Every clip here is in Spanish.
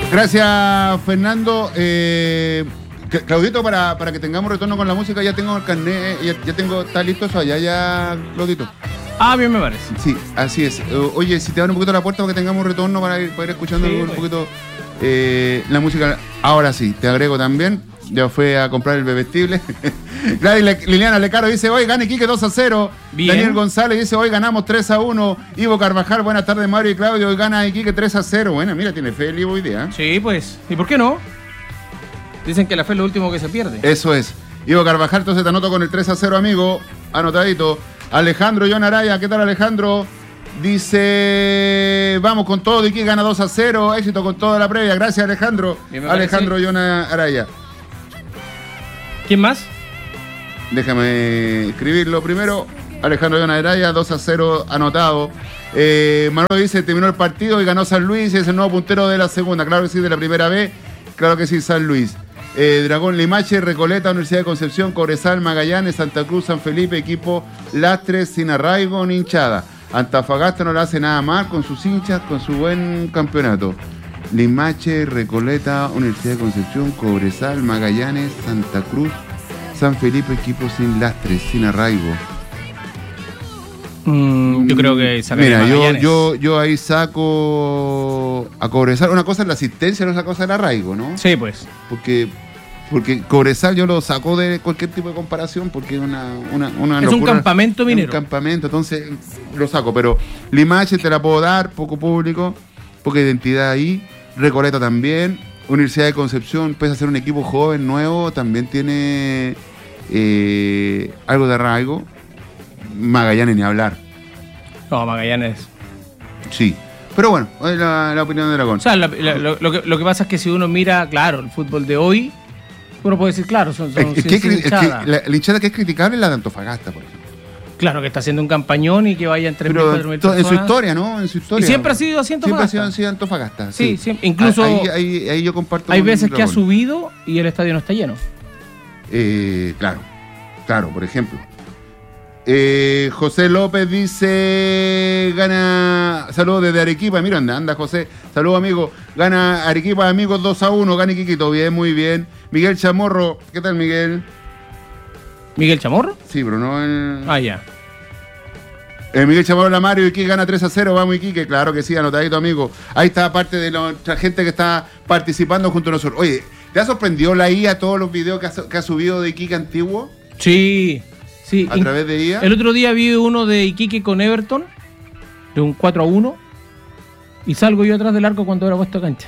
Gracias, Fernando. Claudito, para que tengamos retorno con la música, ya tengo el carnet, ya tengo, ¿está listo eso allá ya, Claudito? Ah, bien me parece. Sí, así es. Oye, si te abren un poquito la puerta para que tengamos retorno para ir escuchando un poquito la música. Ahora sí, te agrego también. Ya fue a comprar el bebestible. Liliana Lecaro dice, hoy gana Iquique 2-0. Bien. Daniel González dice, hoy ganamos 3-1. Ivo Carvajal, buenas tardes, Mario y Claudio. Hoy gana Iquique 3-0. Bueno, mira, tiene fe el Ivo hoy día. Sí, pues. ¿Y por qué no? Dicen que la fe es lo último que se pierde. Eso es. Ivo Carvajal, entonces te anoto con el 3-0, amigo. Anotadito. Alejandro John Araya, ¿qué tal, Alejandro? Dice, vamos con todo, Iquique gana 2-0. Éxito con toda la previa. Gracias, Alejandro. Alejandro John Araya. ¿Quién más? Déjame escribirlo primero. Alejandro John Araya, 2-0 anotado. Manolo dice, terminó el partido y ganó San Luis, es el nuevo puntero de la segunda. Claro que sí, de la primera B. Claro que sí, San Luis. Dragón Limache, Recoleta, Universidad de Concepción, Cobresal, Magallanes, Santa Cruz, San Felipe, equipo Lastres, sin arraigo ni hinchada. Antofagasta no le hace nada mal con sus hinchas, con su buen campeonato. Limache, Recoleta, Universidad de Concepción, Cobresal, Magallanes, Santa Cruz, San Felipe, equipo sin lastres, sin arraigo. Yo creo que mira, yo ahí saco a Cobresal. Una cosa es la asistencia, otra cosa es el arraigo, ¿no? Sí, pues. Porque Cobresal yo lo saco de cualquier tipo de comparación porque es una es locura, un campamento minero. Es un campamento, entonces lo saco. Pero Limache te la puedo dar, poco público, poca identidad ahí. Recoleta también. Universidad de Concepción, pese a ser un equipo joven, nuevo, también tiene algo de arraigo. Magallanes ni hablar. No, Magallanes. Sí. Pero bueno, es la opinión de Dragón. O sea, lo que pasa es que si uno mira, claro, el fútbol de hoy, uno puede decir, claro, son la hinchada que es criticable es la de Antofagasta, por ejemplo. Claro, que está haciendo un campañón y que vaya en 3.000, 4.000 personas. En su historia, ¿no? En su historia. Y siempre ha sido así Antofagasta. Siempre ha sido Antofagasta. Sí, siempre. Incluso ahí yo comparto. Hay veces que ha subido y el estadio no está lleno. Claro, por ejemplo. José López dice, gana, saludos desde Arequipa, mira, anda José, saludos amigo, gana Arequipa, amigos, 2-1, gana Iquiquito, bien, muy bien. Miguel Chamorro, ¿qué tal, Miguel? ¿Miguel Chamorro? Sí, pero no el... Ah, ya. Miguel Chamorro la Mario, Iquique gana 3-0, vamos Iquique, claro que sí, anotadito, amigo. Ahí está parte de la gente que está participando junto a nosotros. Oye, ¿te ha sorprendido la IA todos los videos que ha subido de Iquique antiguo? Sí. Sí, a través de IA. El otro día vi uno de Iquique con Everton, de un 4-1, y salgo yo atrás del arco cuando era puesto cancha.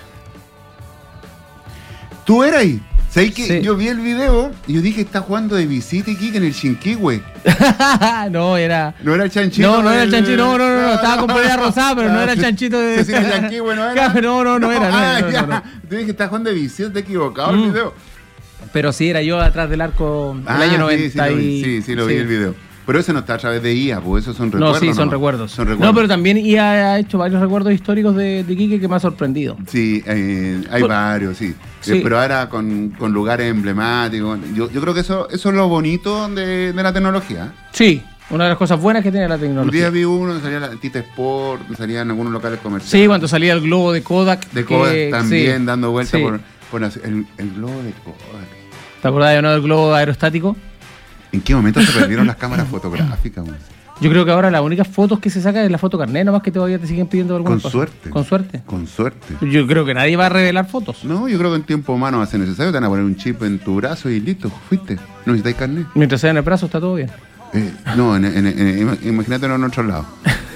¿Tú eras ahí? ¿Sabes que sí. Yo vi el video y yo dije, está jugando de visita Iquique en el Chinquihue? No era el chanchito. No era el chanchito, no. Estaba con polera rosada, pero no era el chanchito de... Cecilia Chinquihue, ¿no era? No era. No. Te dije, está jugando de visita, te he equivocado el video. Pero sí, era yo atrás del arco el año 90. Sí, lo vi el video. Pero eso no está a través de IA, pues esos son recuerdos. No, sí, son recuerdos. No, pero también IA ha hecho varios recuerdos históricos de Iquique que me ha sorprendido. Sí, hay varios, sí. Pero ahora con lugares emblemáticos. Yo creo que eso es lo bonito de la tecnología. Sí, una de las cosas buenas que tiene la tecnología. Un día vi uno, salía la Tita Sport, salían algunos locales comerciales. Sí, cuando salía el globo de Kodak. De Kodak también, dando vueltas por el globo de Kodak. ¿Te acordás de del globo aerostático? ¿En qué momento se perdieron las cámaras fotográficas? Yo creo que ahora las únicas fotos que se sacan es la foto carnet, nomás que todavía te siguen pidiendo alguna cosa. Con suerte. Yo creo que nadie va a revelar fotos. No, yo creo que en tiempo humano va a ser necesario. Te van a poner un chip en tu brazo y listo, fuiste. No necesitáis carnet. Mientras sea en el brazo está todo bien. No, imagínatelo en otro lado.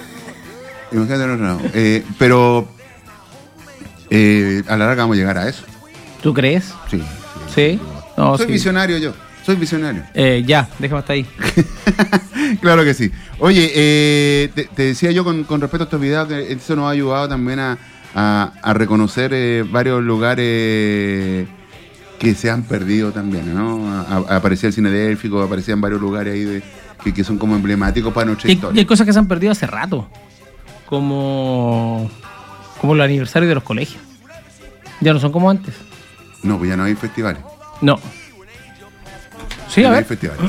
Pero a la larga vamos a llegar a eso. ¿Tú crees? Sí. No, soy visionario yo. Ya, déjame hasta ahí. Claro que sí. Oye, te decía yo con respecto a estos videos que eso nos ha ayudado también a reconocer varios lugares que se han perdido también, ¿no? Aparecía el Cine Délfico, aparecían varios lugares ahí que son como emblemáticos para nuestra historia. Y hay cosas que se han perdido hace rato, como el aniversario de los colegios. Ya no son como antes. No, pues ya no hay festivales. No. Sí, a ver. Hay festivales.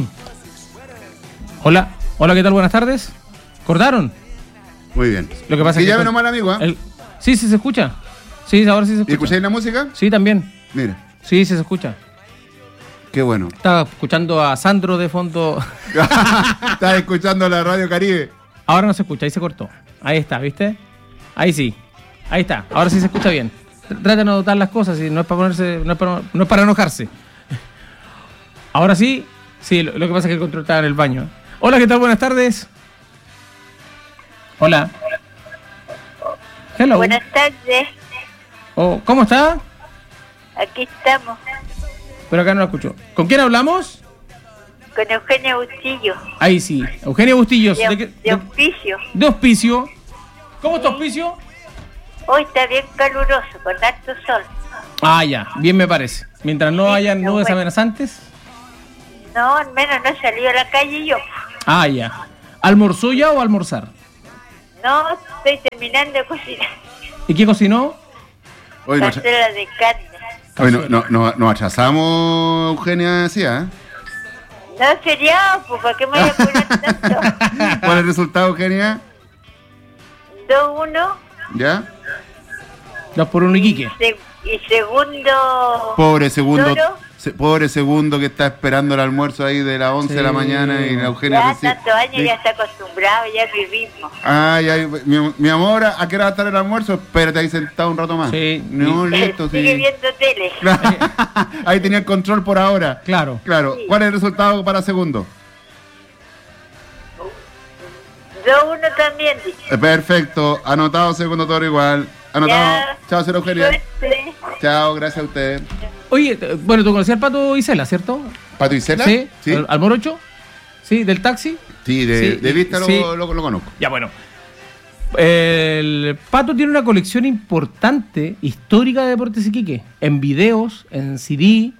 Hola, ¿qué tal? Buenas tardes. ¿Cortaron? Muy bien. Lo que pasa es que llame nomás al amigo, Sí, se escucha. Sí, ahora sí se escucha. ¿Y escucháis la música? Sí, también. Mira. Sí, se escucha. Qué bueno. Estaba escuchando a Sandro de fondo. Estaba escuchando la Radio Caribe. Ahora no se escucha, ahí se cortó. Ahí está, ¿viste? Ahí sí. Ahí está. Ahora sí se escucha bien. Trata de notar las cosas y no es para ponerse, no es para enojarse. Ahora sí, lo que pasa es que el control está en el baño. Hola, ¿qué tal? Buenas tardes. Hola. Hello. Buenas tardes. Oh, ¿cómo está? Aquí estamos. Pero acá no lo escucho. ¿Con quién hablamos? Con Eugenia Bustillo. Ahí sí. Eugenia Bustillos. De Hospicio. De Hospicio. ¿Cómo está Hospicio? Hoy está bien caluroso, con harto sol. Ah, ya. Bien me parece. Mientras no hayan nubes amenazantes. No, al menos no he salido a la calle yo. Ah, ya. ¿Almorzó ya o almorzar? No, estoy terminando de cocinar. ¿Y qué cocinó? Cazuela de carne. Hoy nos atrasamos, Eugenia decía, No, sería, pues, ¿para qué me voy a apurar tanto? ¿Cuál es el resultado, Eugenia? 2-1. ¿Ya? 2-1 Iquique. Y segundo... Pobre segundo. Toro. Pobre segundo que está esperando el almuerzo ahí de las 11 de la mañana y la Eugenia... Ya tantos años ya está acostumbrado, ya vivimos. Ay, mi amor, ¿a qué hora va a estar el almuerzo? Espérate ahí sentado un rato más. Sí. No, listo, Sigue sí. viendo tele. Ahí tenía el control por ahora. Claro. Sí. ¿Cuál es el resultado para segundo? 2-1 también, dice. Perfecto, anotado segundo Toro igual. Anotado. Ya. Chao, señor Eugenia. Suerte. Chao, gracias a usted. Oye, bueno, tú conocías al Pato Isela, ¿cierto? ¿Pato Isela? Sí. Sí, ¿Al Morocho? Sí, del taxi. sí, de vista sí. Lo conozco. Ya, bueno. El Pato tiene una colección importante, histórica de Deportes Iquique, en videos, en CD,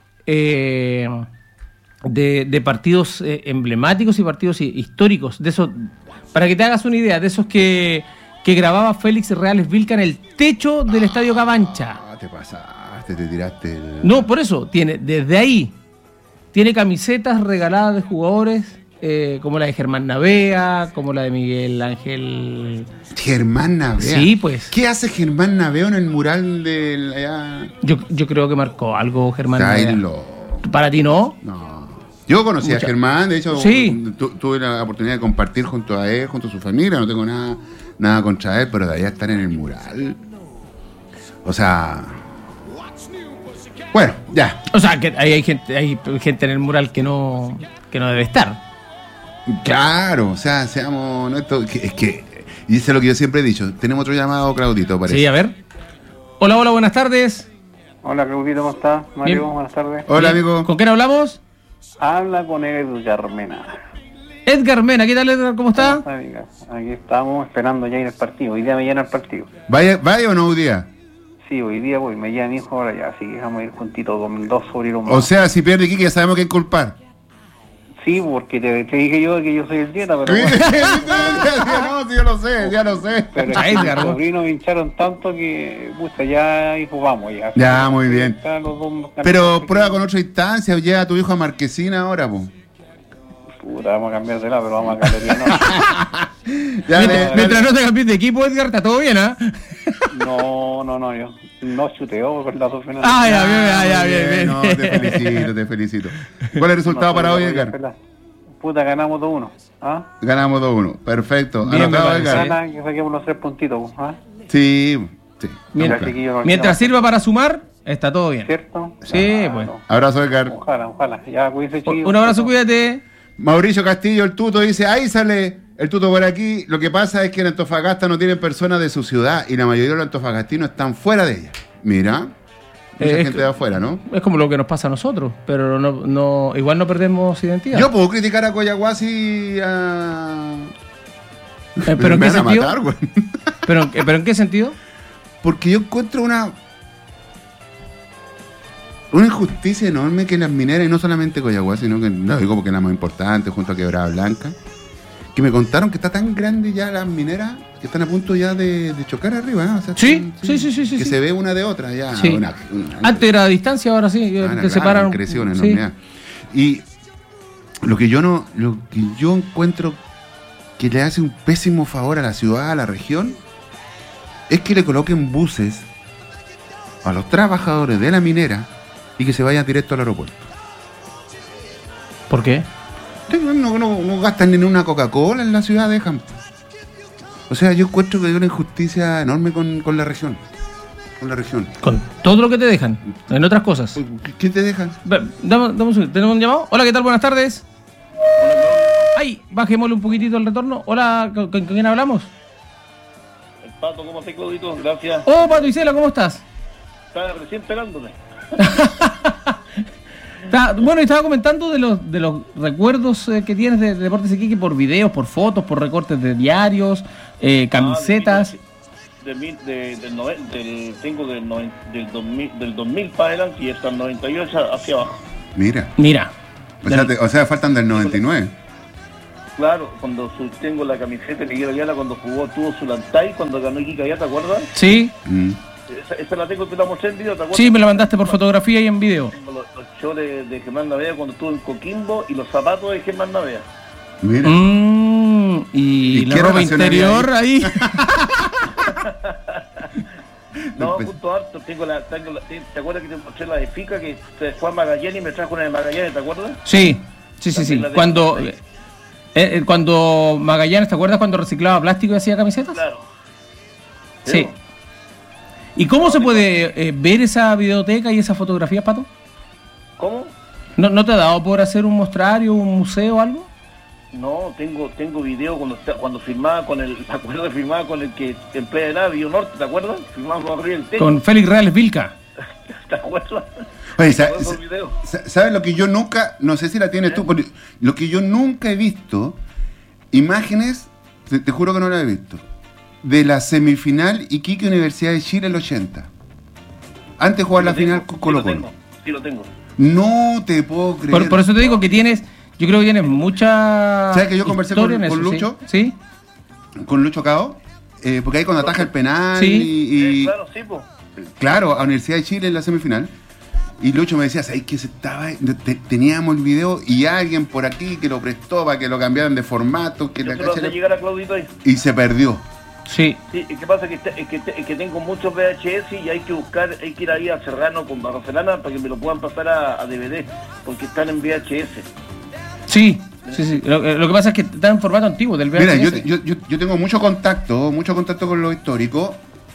de partidos emblemáticos y partidos históricos. De esos, para que te hagas una idea, de esos que grababa Félix Reales Vilca en el techo del Estadio Cabancha. Ah, te pasaste, te tiraste el... No, por eso, desde ahí, tiene camisetas regaladas de jugadores, como la de Germán Navea, como la de Miguel Ángel... Germán Navea. Sí, pues. ¿Qué hace Germán Navea en el mural de allá? Yo creo que marcó algo Germán Ay, Navea. ¿Para ti no? No. Yo conocí a Germán, de hecho, sí. Tuve la oportunidad de compartir junto a él, junto a su familia, no tengo nada contra él, pero de ahí a estar en el mural. O sea... Bueno, ya. O sea, que hay gente en el mural que no debe estar. Claro, o sea, seamos... No, es que... Y eso es lo que yo siempre he dicho. Tenemos otro llamado, Claudito, parece. Sí, a ver. Hola, buenas tardes. Hola, Claudito, ¿cómo estás? Mario, Bien. buenas tardes. Hola, Bien. amigo. ¿Con quién hablamos? Habla con Edgar Mena. Edgar Mena, ¿qué tal, Edgar? ¿Cómo está? ¿Cómo está, amiga? Aquí estamos esperando ya ir al partido. Hoy día me llena el partido. ¿Vaya o no hoy día? Sí, hoy día voy, me llena mi hijo ahora ya, así que vamos a ir juntitos con 2 sobrinos más. O sea, si pierde Iquique ya sabemos quién culpar. Sí, porque te dije yo que yo soy el dieta, pero bueno. No, sí, ya lo sé. Pero Ah, Edgar, los ¿no? sobrinos me hincharon tanto que, pucha, ya hijo, vamos ya. Ya, muy bien. Están los dos Pero prueba con otra instancia, lleva a tu hijo a Marquesina ahora, po. Puta, vamos a cambiársela, pero vamos a cambiarla. Mientras no te cambies de equipo, Edgar, está todo bien, ¿ah? No, yo no chuteo con las dos finales. Ah, bien. No, te felicito. ¿Cuál es el resultado para hoy, Edgar? Puta, ganamos 2-1. ¿Ah? Ganamos 2-1. Perfecto. Bien, Anotado, me parece. Edgar. Gana, que saquemos los 3 puntitos. ¿Ah? Sí. Mientras sirva para sumar, está todo bien. ¿Cierto? Sí, pues. Abrazo, Edgar. Ojalá. Ya, cuídense, chiquillos. Un abrazo, cuídate. Mauricio Castillo, el Tuto, dice, ahí sale el Tuto por aquí. Lo que pasa es que en Antofagasta no tienen personas de su ciudad y la mayoría de los antofagastinos están fuera de ella. Mira, mucha gente de afuera, ¿no? Es como lo que nos pasa a nosotros, pero no igual no perdemos identidad. Yo puedo criticar a Coyahuasi a... ¿Pero en Me qué van a sentido? matar, güey. ¿Pero en qué sentido? Porque yo encuentro una injusticia enorme que las mineras, y no solamente Coyahuasi, sino que lo digo porque es la más importante, junto a Quebrada Blanca, que me contaron que está tan grande ya las mineras que están a punto ya de chocar arriba, ¿no? O sea, Sí. Que Sí. se ve una de otra ya. Sí. Antes era a distancia, ahora sí, te claro, separaron. creció una Sí. enormidad. Y lo que yo encuentro que le hace un pésimo favor a la ciudad, a la región, es que le coloquen buses a los trabajadores de la minera y que se vayan directo al aeropuerto. ¿Por qué? No gastan ni en una Coca-Cola en la ciudad, dejan. O sea, yo encuentro que hay una injusticia enorme con la región. Con la región. Con todo lo que te dejan, en otras cosas. ¿Qué te dejan? Dame un segundo. ¿Tenemos un llamado? Hola, ¿qué tal? Buenas tardes. Ay, bajémosle un poquitito el retorno. Hola, ¿con quién hablamos? El Pato, ¿cómo estás, Claudito? Gracias. Oh, Pato Isela, ¿cómo estás? Estaba recién pegándome. Bueno, y estaba comentando de los recuerdos que tienes de Deportes Iquique por videos, por fotos, por recortes de diarios, camisetas. Tengo del 2000 para adelante y hasta el 98 hacia abajo. Mira. O sea, faltan del 99. Claro, cuando tengo la camiseta de Miguel Ayala cuando tuvo Zulantay, cuando ganó Iquique allá, ¿te acuerdas? Sí. Esa la tengo, te la mostré en video, ¿te acuerdas? Sí, me la mandaste por fotografía y en video. Tengo los chores de Germán Navea cuando estuvo en Coquimbo y los zapatos de Germán Navea. Mira. Y la ropa interior ahí. No, justo harto. ¿Te acuerdas que te mostré la de Fica que se fue a Magallanes y me trajo una de Magallanes, ¿te acuerdas? Sí. Cuando Magallanes, ¿te acuerdas cuando reciclaba plástico y hacía camisetas? Claro. Sí. ¿Y cómo se puede ver esa videoteca y esas fotografías, Pato? ¿Cómo? ¿No te ha dado por hacer un mostrario, un museo o algo? No, tengo video cuando firmaba con el, ¿te acuerdas? Firmaba con el que en Playa de la Bio Norte, ¿te acuerdas? Firmamos arriba el techo. Con Félix Reales Vilca. ¿Te acuerdas? Oye, ¿sabes lo que yo nunca, no sé si la tienes tú, porque lo que yo nunca he visto, imágenes, te juro que no la he visto, de la semifinal Iquique Universidad de Chile el 80. Antes de jugar la final con Colo-Colo. Sí lo tengo. No te puedo creer. Por eso te digo que yo creo que tienes mucha. ¿Sabes que yo conversé con Lucho? ¿Sí? Con Lucho Cao, porque ahí cuando ataja el penal ¿Sí? Claro, sí, pues. Claro, a Universidad de Chile en la semifinal. Y Lucho me decía, ¿sabes qué? Teníamos el video y alguien por aquí que lo prestó para que lo cambiaran de formato. Que llegar a Claudito ahí. Y se perdió. Sí. Sí, ¿qué pasa? Es que tengo muchos VHS y hay que ir ahí a Serrano con Barrocelana para que me lo puedan pasar a DVD, porque están en VHS. Sí. Lo que pasa es que están en formato antiguo del VHS. Mira, yo tengo mucho contacto con los históricos,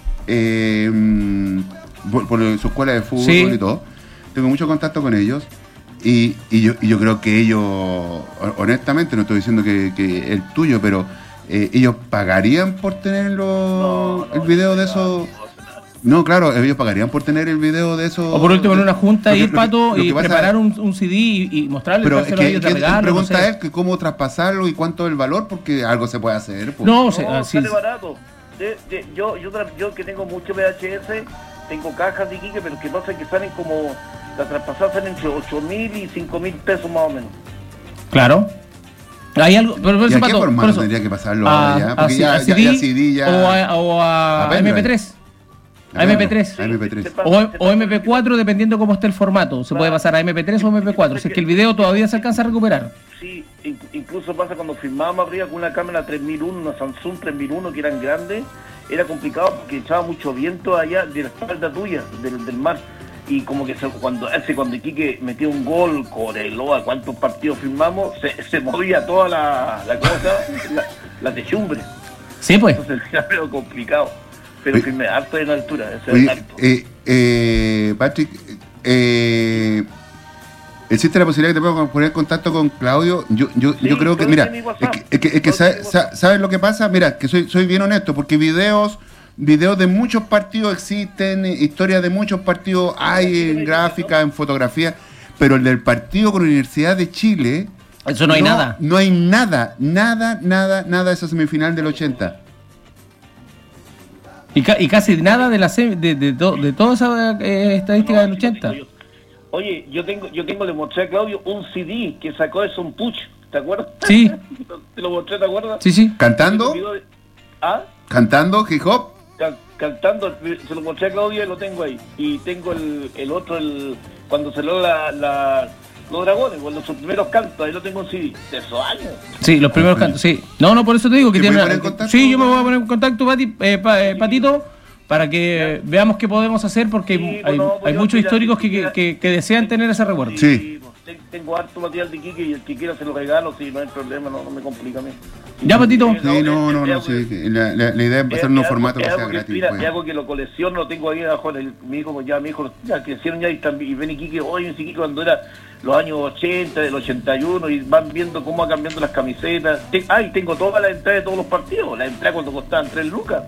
por su escuela de fútbol y todo. Tengo mucho contacto con ellos y yo creo que ellos, honestamente, no estoy diciendo que el tuyo, pero ellos pagarían por tener el video de eso. No, claro, ellos pagarían por tener el video de eso. O por último en una junta ir, Pato, y preparar un CD y mostrarle. Pero es que pregunta es que cómo traspasarlo y cuánto es el valor, porque algo se puede hacer. Pues. No, sale barato. Yo que tengo mucho VHS, tengo cajas de Iquique, pero que pasa es que salen como, las traspasadas salen entre 8.000 y 5.000 pesos más o menos. Claro. Hay algo, pero ¿Y a qué formato tendría que pasarlo ahora ya? Porque ya CD ya... O a MP3. A MP3. O MP4, dependiendo cómo esté el formato. Se puede pasar a MP3 o MP4. Si es que el video todavía se alcanza a recuperar. Sí, incluso pasa cuando filmábamos arriba con una cámara 3001, una Samsung 3001 que eran grandes, era complicado porque echaba mucho viento allá de la espalda tuya, del mar. Y como que cuando Iquique metió un gol, Coreloa, cuántos partidos filmamos, se movía toda la cosa, la techumbre. Sí, pues. Entonces era algo complicado. Pero firme harto en altura, eso es harto. Patrick, ¿existe la posibilidad que te pueda poner en contacto con Claudio? Yo creo que, mira, es que ¿sabes lo que pasa? Mira, que soy bien honesto, porque videos de muchos partidos existen, historias de muchos partidos hay en gráfica, en fotografía, pero el del partido con la Universidad de Chile... Eso no hay nada. No hay nada de esa semifinal del 80. Y casi nada de toda esa estadística del 80. Oye, yo tengo, le mostré a Claudio un CD que sacó de Son Puch, ¿te acuerdas? Sí. ¿Te lo mostré, te acuerdas? Sí. ¿Cantando? ¿Ah? ¿Cantando hip hop? Cantando, se lo mostré a Claudio y lo tengo ahí. Y tengo el otro, cuando se lo los dragones, con los primeros cantos, ahí lo tengo en CD, de esos años. Sí, los primeros cantos, sí. No, por eso te digo que tiene... ¿Contacto? Sí, yo me voy a poner en contacto, Patito, para que veamos qué podemos hacer, porque Sí, hay, no, hay yo, muchos mira, históricos mira, que desean tener ese recuerdo. Sí. Pues, tengo harto material de Quique y el que quiera se lo regalo, si no hay problema, no me complica a mí. Ya, Patito. Sí, no, sí. La idea es pasar unos formatos que sea gratis. Mira, pues. es algo que lo colecciono, lo tengo ahí abajo. Mi hijo ya crecieron ya y ven y Quique, oye, Quique cuando era los años 80, del 81, y van viendo cómo va cambiando las camisetas. Tengo todas las entradas de todos los partidos, las entradas cuando costaban 3 lucas.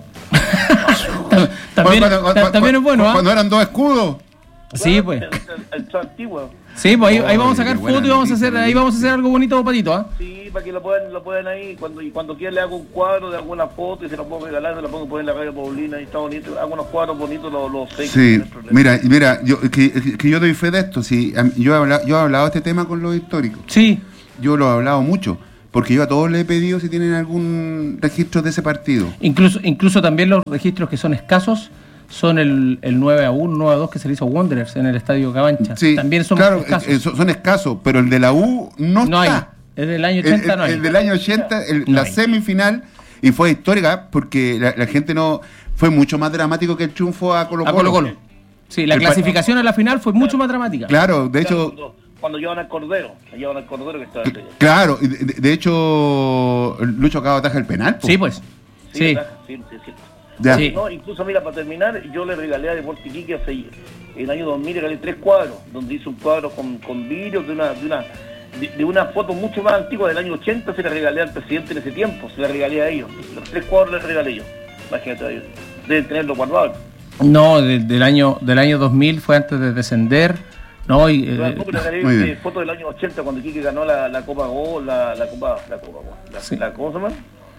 También es bueno, ¿ah? Cuando eran 2 escudos. Sí, pues. El antiguo. Sí, pues ahí vamos a Oye, sacar qué buena fotos y vamos a hacer, noticia, ahí vamos a hacer algo bonito, Patito, ¿ah? Sí, para que lo puedan ahí, cuando quiera le hago un cuadro de alguna foto y se lo puedo regalar, se lo pongo poner en la radio Paulina y está bonito, hago unos cuadros bonitos, los sé. Sí, mira, yo que yo doy fe de esto, sí, yo he hablado de este tema con los históricos. Sí. Yo lo he hablado mucho, porque yo a todos les he pedido si tienen algún registro de ese partido. Incluso también los registros que son escasos son el 9-1, 9-2 que se le hizo a Wanderers en el Estadio Cabancha. Sí, también son claro, escasos. son escasos, pero el de la U no No hay. está. Es del año 80, no hay. El del año 80, No la hay. semifinal, y fue histórica porque la gente no... Fue mucho más dramático que el triunfo a Colo-Colo. A Colo-Colo. Sí, la clasificación a la final fue mucho más dramática. Claro, de hecho... Cuando llevan al Cordero que está entre ellos. Claro, y de hecho, Lucho Cabo ataja el penal. po. Sí, pues. Sí. Sí. Ya. Sí. No, incluso, mira, para terminar, yo le regalé a Deportes Iquique en el año 2000, regalé 3 cuadros, donde hice un cuadro con vidrio de una foto mucho más antigua del año 80, se la regalé al presidente en ese tiempo, se la regalé a ellos. Los 3 cuadros les regalé yo. Imagínate a ellos. Deben tenerlo guardado. No, del año 2000 fue antes de descender. No, y, Le muy regalé bien. fotos del año 80 cuando Iquique ganó la Copa Gol, la Copa Gol. Sí. ¿Cómo se llama?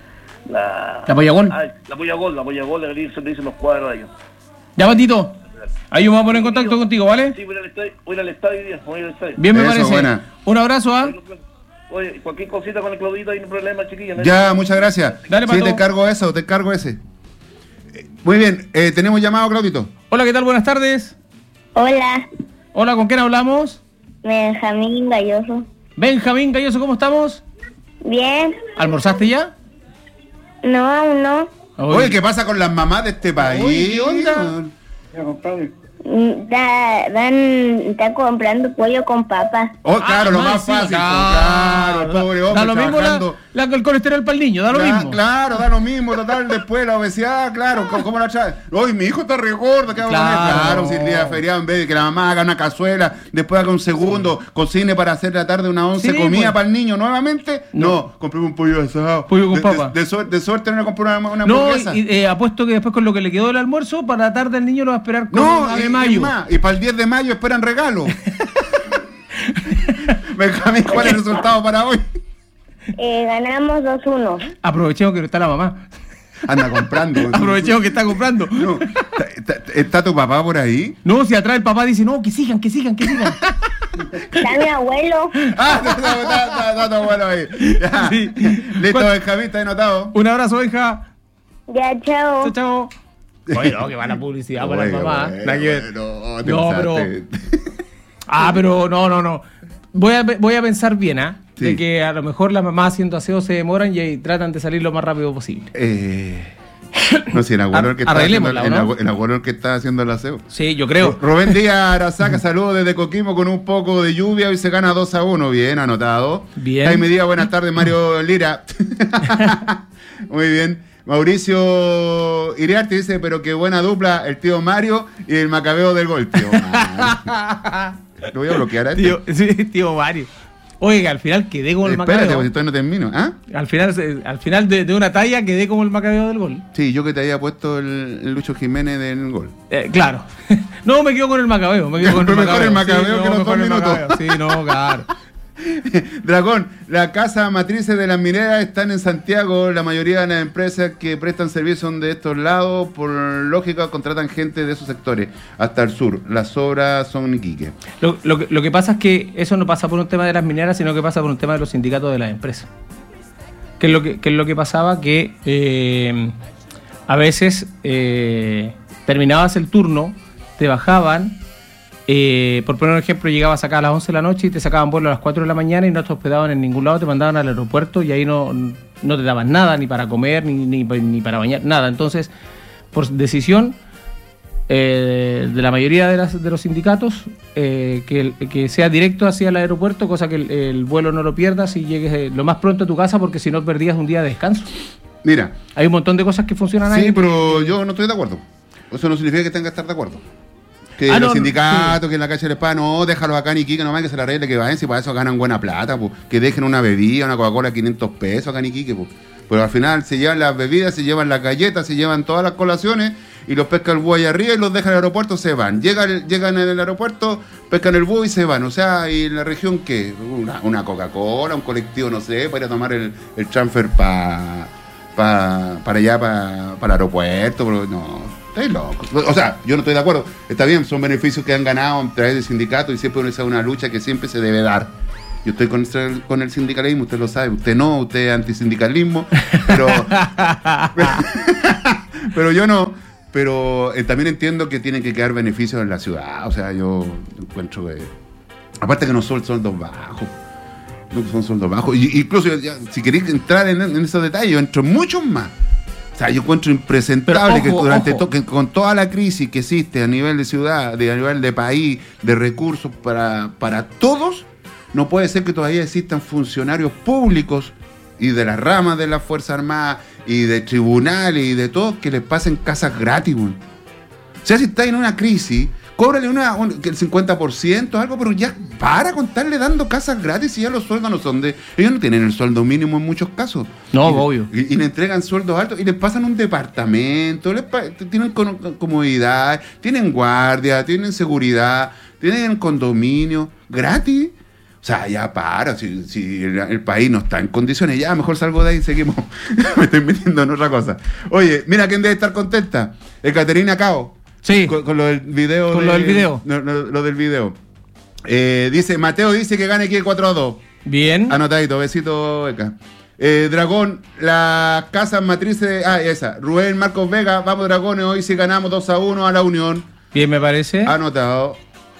La Polla-Gol. La Polla-Gol, le hice los cuadros a ellos. Ya, Patito. Ahí yo me voy a poner en contacto contigo, ¿vale? Sí, voy a ir al estadio hoy día, voy a ir al estadio. Bien, me Eso, parece. buena. Un abrazo, ¿ah? Oye, cualquier cosita con el Claudito, ahí no hay problema, chiquillos. ¿no? Ya, muchas gracias. Dale, sí, Pato. te encargo ese. Muy bien, tenemos llamado, Claudito. Hola, ¿qué tal? Buenas tardes. Hola, Hola, ¿con quién hablamos? Benjamín Galloso. Benjamín Galloso, ¿cómo estamos? Bien, ¿Almorzaste ya? no, aún no. Oye, ¿qué pasa con las mamás de este país? Oye, ¿qué onda? Ya, compadre. Está comprando pollo con papas. Oh, claro, lo Ah, más sí, fácil. claro. Claro, el pobre hombre Da lo mismo trabajando. el colesterol para el niño, da lo mismo. Claro, da lo mismo, total, después la obesidad, claro, ¿cómo la trae? Oye, mi hijo está re gordo, ¿qué hago con él? Claro. Claro, si el día feriado, en vez de que la mamá haga una cazuela, después haga un segundo, cocine para hacer la tarde una once, Sí, comida pues. para el niño nuevamente, no, compré un pollo asado. Pollo con papa. De suerte no le compré una No, hamburguesa. y apuesto que después con lo que le quedó del almuerzo, para la tarde el niño lo va a esperar con No, ave y mayo. más, y para el 10 de mayo esperan regalo. Benjamín, ¿cuál es el resultado para hoy? Ganamos 2-1. Aprovechemos que no está la mamá. Anda comprando. Aprovechemos que está comprando. No, ¿está tu papá por ahí? No, si atrás el papá dice, no, que sigan. Está mi abuelo. Ah, está tu abuelo ahí. Ya. Sí. Listo, Benjamín, está anotado. Un abrazo, hija. Ya, chao. Chao, chao. Oye, no, que va la publicidad para la mamá. Bueno, Nada que ver. bueno, te No, pasaste. pero no. Voy a pensar bien, ¿ah? Sí. De que a lo mejor las mamás haciendo aseo se demoran y tratan de salir lo más rápido posible. No, si el abuelo el que está haciendo, Arreglémosla, ¿o no? el abuelo el que está haciendo el aseo. Sí, yo creo. Rubén Díaz Arazaca, saludos desde Coquimbo con un poco de lluvia. Hoy se gana 2-1. Bien, anotado. Bien. Jaime Díaz, buenas tardes. Mario Lira. Muy bien. Mauricio Iriarte dice, pero qué buena dupla el tío Mario y el macabeo del gol, tío. Lo voy a bloquear a este. Tío Mario. Oiga, al final quedé como el Espérate, macabeo. porque todavía no termino. ¿Ah? Al final de una talla quedé como el macabeo del gol. Sí, yo que te había puesto el Lucho Jiménez del gol. Claro. No, me quedo con el macabeo. Me quedo con el Mejor el macabeo Sí, que los mejor 2 el minutos. macabeo. Sí, no, claro. Dragón, la casa matrices de las mineras están en Santiago. La mayoría de las empresas que prestan servicio son de estos lados. Por lógica, contratan gente de esos sectores hasta el sur. Las obras son en Iquique. Lo que pasa es que eso no pasa por un tema de las mineras, sino que pasa por un tema de los sindicatos de las empresas. ¿Qué es lo que pasaba? Que a veces terminabas el turno, te bajaban. Por poner un ejemplo, llegabas acá a las 11 de la noche y te sacaban vuelo a las 4 de la mañana y no te hospedaban en ningún lado, te mandaban al aeropuerto y ahí no te daban nada, ni para comer, ni para bañar, nada. Entonces, por decisión, de la mayoría de los sindicatos, que sea directo hacia el aeropuerto, cosa que el vuelo no lo pierdas y llegues lo más pronto a tu casa, porque si no perdías un día de descanso. Mira. Hay un montón de cosas que funcionan ahí. Sí, pero yo no estoy de acuerdo. Eso no significa que tenga que estar de acuerdo. Que los sindicatos, que en la calle del Spa, no, déjalo acá ni Iquique nomás, que se la arregle, que vayan, si para eso ganan buena plata, pues. Que dejen una bebida, una Coca-Cola 500 pesos acá en Iquique, pues. Pero al final se llevan las bebidas, se llevan las galletas, se llevan todas las colaciones y los pesca el búho allá arriba y los dejan en el aeropuerto, se van. Llegan en el aeropuerto, pescan el búho y se van. O sea, ¿y en la región qué? Una Coca-Cola, un colectivo, no sé, para ir a tomar el transfer para allá, para el aeropuerto, pero no, estáis locos. O sea, yo no estoy de acuerdo. Está bien, son beneficios que han ganado a través del sindicato y siempre es una lucha que siempre se debe dar. Yo estoy con el sindicalismo, usted lo sabe, usted no, usted es antisindicalismo, pero yo no. Pero también entiendo que tienen que quedar beneficios en la ciudad. O sea, yo encuentro que, aparte que no son sueldos bajos, no son sueldos bajos. Incluso si queréis entrar en esos detalles, yo entro muchos más. O sea, yo encuentro impresentable que durante con toda la crisis que existe a nivel de ciudad, a nivel de país, de recursos para todos, no puede ser que todavía existan funcionarios públicos y de las ramas de las Fuerzas Armadas y de tribunales y de todo que les pasen casas gratis, güey. O sea, si está en una crisis, cóbrale el 50%, algo, pero ya para contarle dando casas gratis si ya los sueldos no son de... Ellos no tienen el sueldo mínimo en muchos casos. No, obvio. Y le entregan sueldos altos y les pasan un departamento, tienen comodidad, tienen guardia, tienen seguridad, tienen condominio gratis. O sea, ya para, si el país no está en condiciones, ya mejor salgo de ahí y seguimos. Me estoy metiendo en otra cosa. Oye, mira quién debe estar contenta. Caterina Cao. Sí. Con lo del video. Con lo del video. Lo del video. Mateo dice que gane aquí el 4-2. Bien. Anotadito, besito, Beca. Dragón, las casas matrices. Esa. Rubén Marcos Vega, vamos Dragones, hoy sí ganamos 2-1 a la Unión. Bien, me parece. Anotado.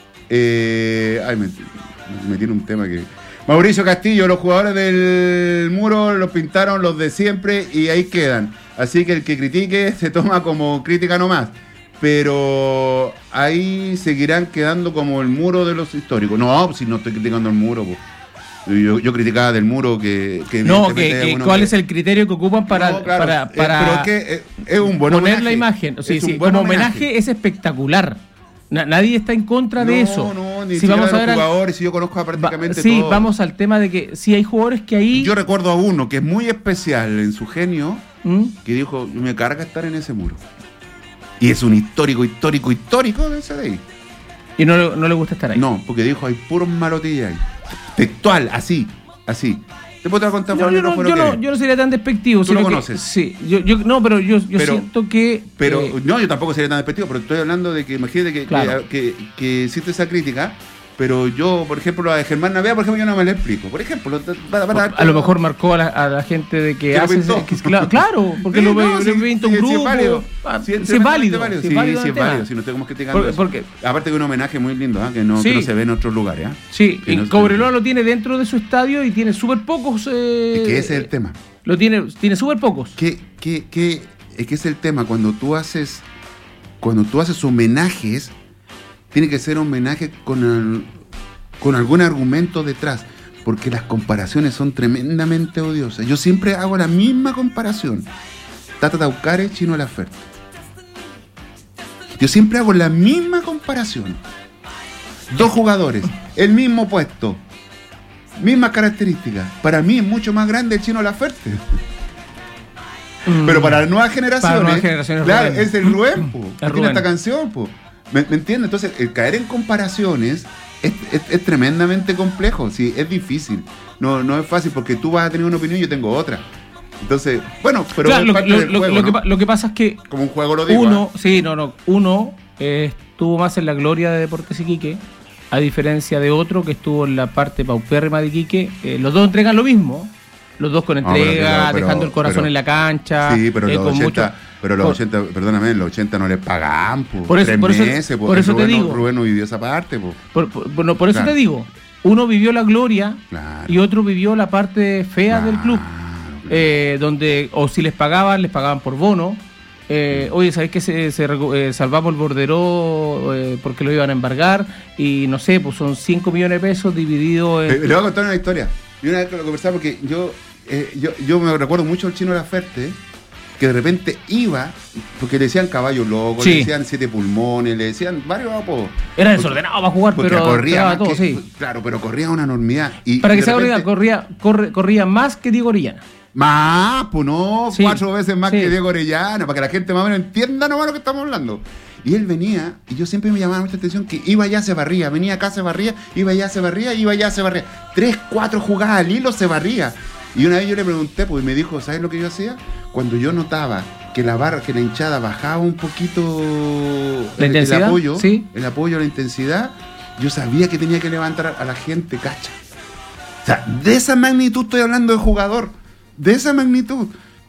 Me tiene un tema que... Mauricio Castillo, los jugadores del muro los pintaron los de siempre y ahí quedan. Así que el que critique se toma como crítica nomás. Pero ahí seguirán quedando como el muro de los históricos. No, si no estoy criticando el muro, pues. Yo criticaba del muro que no, ¿cuál es el criterio que ocupan para pero que es un buen poner homenaje. La imagen? Sí, Buen como homenaje es espectacular. Nadie está en contra de eso. No, ni siquiera vamos a ver los jugadores, si yo conozco prácticamente sí, todos. Vamos al tema de que si hay jugadores que ahí... Yo recuerdo a uno que es muy especial en su genio, que dijo, me carga estar en ese muro. Y es un histórico de ese de ahí. Y no le gusta estar ahí. No, porque dijo, hay puros malotillas ahí. Textual, así. Después te voy a contar yo no sería tan despectivo. ¿Tú lo conoces? Sí, yo siento que... yo tampoco sería tan despectivo, pero estoy hablando de que, imagínate que existe esa crítica, pero yo, por ejemplo, la de Germán Navea, por ejemplo, yo no me la explico. Por ejemplo, a lo mejor marcó a la gente de que hace... Claro, porque lo pinta un grupo. Si es válido. Si no estamos criticando eso. Aparte que un homenaje muy lindo, que no se ve en otros lugares. Sí, y Cobreloa lo tiene dentro de su estadio y tiene súper pocos... Es que ese es el tema. Lo tiene súper pocos. Es que es el tema, cuando tú haces homenajes, tiene que ser homenaje con algún argumento detrás, porque las comparaciones son tremendamente odiosas. Yo siempre hago la misma comparación. Tata Taucare, Chino Laferte. Yo siempre hago la misma comparación. Dos jugadores, el mismo puesto, mismas características. Para mí es mucho más grande el Chino Laferte. Pero para las nuevas generaciones, claro, es el Rubén, tiene esta canción, ¿Me entiendes? Entonces, el caer en comparaciones es tremendamente complejo, sí, es difícil. No es fácil porque tú vas a tener una opinión y yo tengo otra. Entonces, bueno, pero claro, lo que pasa es que como un juego lo digo. Uno estuvo más en la gloria de Deportes Iquique, a diferencia de otro que estuvo en la parte paupérrima de Iquique. Los dos entregan lo mismo. Los dos con entrega, dejando el corazón en la cancha. Sí, pero los 80, perdóname, en los 80 no les pagaban, por eso te digo. Rubén no vivió esa parte, Por eso te digo, uno vivió la gloria y otro vivió la parte fea del club, donde o si les pagaban por bono, oye, ¿sabéis que salvamos el borderó porque lo iban a embargar? Y no sé, pues son 5 millones de pesos divididos en... Le voy a contar una historia. Y una vez que lo conversaba, porque yo me recuerdo mucho al Chino Laferte, que de repente iba, porque le decían caballo loco, Sí. le decían 7 pulmones, le decían varios apodos. Era desordenado para jugar, Porque pero corría más todo, que, sí. claro, pero corría una enormidad. Y Para que de se haga una repente- idea, corría más que Diego Orellana. Más, pues no, Sí. 4 veces más Sí. que Diego Orellana, para que la gente más o menos entienda nomás lo que estamos hablando. Y él venía, y yo siempre me llamaba mucha atención que iba allá, se barría, venía acá, se barría, iba allá, se barría, iba allá, se barría. 3, 4 jugadas al hilo se barría. Y una vez yo le pregunté, pues y me dijo, ¿sabes lo que yo hacía? Cuando yo notaba que la barra, que la hinchada bajaba un poquito ¿La intensidad? el apoyo, Sí. el apoyo, la intensidad, yo sabía que tenía que levantar a la gente, cacha. O sea, de esa magnitud estoy hablando de jugador. De esa magnitud.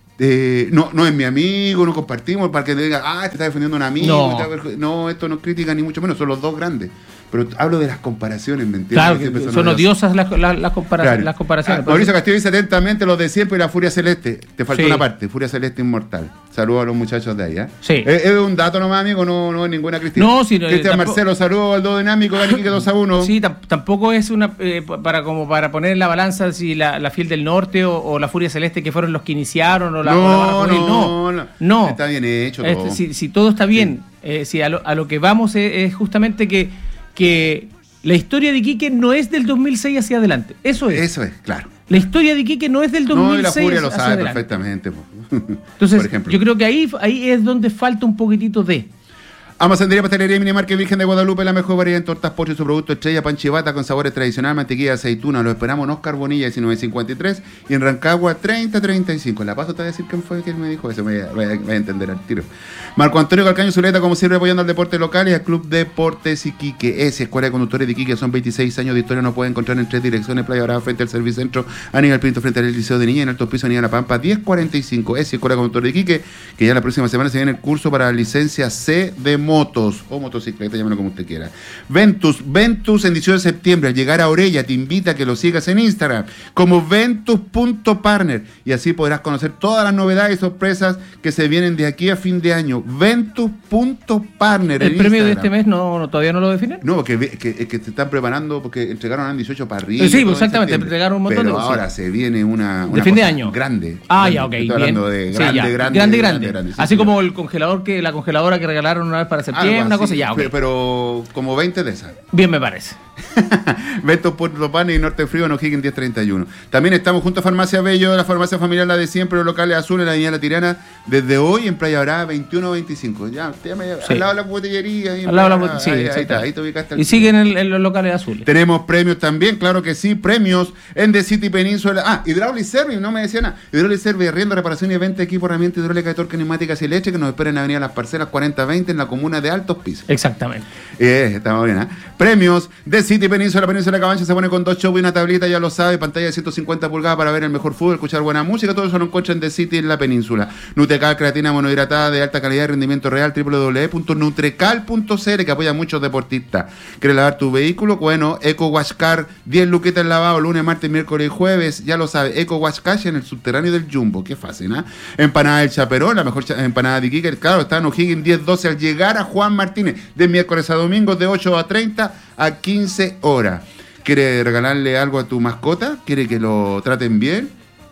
No es mi amigo, no compartimos para que te diga, te está defendiendo un amigo. No, esto no es crítica ni mucho menos, son los dos grandes. Pero hablo de las comparaciones, ¿me entiendes? Claro, Siempre que son odiosas las Claro. comparaciones. Mauricio Castillo dice atentamente los de siempre y la Furia Celeste. Te faltó Sí. una parte, Furia Celeste Inmortal. Saludos a los muchachos de ahí, ¿eh? Sí. Es un dato nomás, amigo, no es ninguna crítica. No, sí, Cristian tampoco- Marcelo, saludos al 2 dinámico, gana Iquique 2-1. Sí, tampoco es una para poner en la balanza si la Fiel del Norte o la Furia Celeste que fueron los que iniciaron o la van a poner. No. Está bien hecho todo. Si todo está bien, si a lo que vamos es justamente que la historia de Iquique no es del 2006 hacia adelante. Eso es. Eso es, claro. La historia de Iquique no es del 2006 No, y la Furia lo hacia sabe adelante. perfectamente. po. Entonces, Por ejemplo. yo creo que ahí es donde falta un poquitito de... Almacenería Pastelería Minimarket Virgen de Guadalupe, la mejor variedad en tortas, postres y su producto estrella, pan chivata con sabores tradicionales, mantequilla, aceituna. Lo esperamos en Oscar Bonilla 1953 y en Rancagua 3035. La paso te voy a decir quién fue que me dijo eso, me voy a entender al tiro. Marco Antonio Calcaño Zuleta, como siempre, apoyando al deporte local y al Club Deportes Iquique. Escuela de Conductores de Iquique, son 26 años de historia, nos puede encontrar en 3 direcciones: Playa Brava frente al Servicentro, Aníbal Pinto frente al Liceo de Niña, en Alto Piso, Avenida La Pampa 1045. Escuela de Conductores de Iquique, que ya la próxima semana se viene el curso para la licencia C de motos o motocicleta, llámalo como usted quiera. Ventus en 18 de septiembre, al llegar a Orella, te invita a que lo sigas en Instagram como ventus.partner y así podrás conocer todas las novedades y sorpresas que se vienen de aquí a fin de año. Ventus.partner. ¿El premio de este mes todavía no lo definen? No, porque que te están preparando, porque entregaron a 18 parrillas. Sí, todo en exactamente, septiembre. entregaron un montón pero de cosas. ahora se viene una De fin de cosa año. grande. Ya, ok, Estoy bien. hablando de Sí, grande, ya. grande. Sí, Así señor. como el congelador la congeladora que regalaron una vez para septiembre, Algo una así, cosa, ya, ok. pero como 20 de esas. Bien me parece. Ventos Puerto Pan y Norte Frío en O'Higgins 1031. También estamos junto a Farmacia Bello, la farmacia familiar, la de siempre, los locales azules, la Avenida La Tirana, desde hoy en Playa Brava 2125. Ya, Sí. al lado de la botillería. Ahí en Al lado de la Playa Brava. sí, ahí exacto. está, ahí te ubicaste. Y siguen en los locales azules. Tenemos premios también, claro que sí, premios en The City Península. Hydraulic Service, no me decía nada. Hydraulic Service, arriendo, reparación y venta de equipo, herramienta hidráulica de torque, neumáticas y leche, que nos espera en Avenida Las Parcelas 4020 en la comuna de Altos Pisos. Exactamente. Estamos bien, ¿eh? Premios de City Península. La Península de Cabancha se pone con 2 shows y una tablita, ya lo sabe. Pantalla de 150 pulgadas para ver el mejor fútbol, escuchar buena música. Todo eso lo encuentran en The City en la Península. Nutrecal, creatina monohidratada de alta calidad y rendimiento real. www.nutrecal.cl, que apoya a muchos deportistas. ¿Quieres lavar tu vehículo? Bueno, Eco Wash Car, 10 luquitas lavado, lunes, martes, miércoles y jueves. Ya lo sabe, Eco Wash Cash en el subterráneo del Jumbo. Qué fácil, ¿eh? Empanada del Chaperón, la mejor empanada de Iquique. Claro, está en O'Higgins 1012 al llegar a Juan Martínez, de miércoles a domingo, de 8 a 30 a 15 horas. ¿Quiere regalarle algo a tu mascota? ¿Quiere que lo traten bien?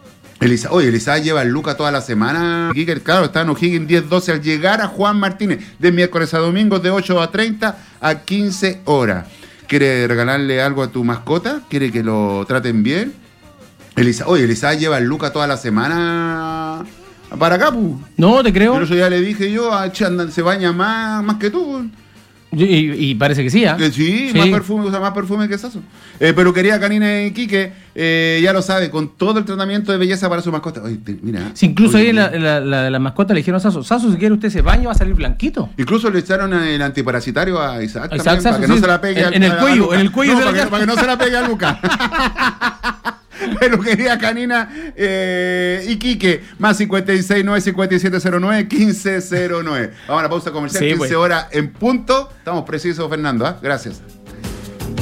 Elisa lleva el Luca toda la semana. Claro, está en O'Higgins 1012 al llegar a Juan Martínez, de miércoles a domingo, de 8 a 30 a 15 horas. ¿Quiere regalarle algo a tu mascota? ¿Quiere que lo traten bien? Elisa lleva el Luca toda la semana para acá, pu. No, te creo. Pero eso ya le dije yo, se baña más que tú. Y parece que sí, ¿ah? Sí, más perfume, usa más perfume que Sasso. Peluquería Canina Iquique, ya lo sabe, con todo el tratamiento de belleza para su mascota. Oye, mira. Si incluso oye, ahí la mascota le dijeron a Sasso, si quiere usted se baña va a salir blanquito. Incluso le echaron el antiparasitario a Isaac, Isaac también, Sasso, para que no sí. se la pegue En el cuello, Luca. en el cuello No, se la para, queda. para que no se la pegue a Luca. Peluquería Canina Iquique, más 56 957 09 1509. Vamos a la pausa comercial, Sí, 15 pues. horas en punto. Estamos precisos, Fernando, ¿ah? Gracias.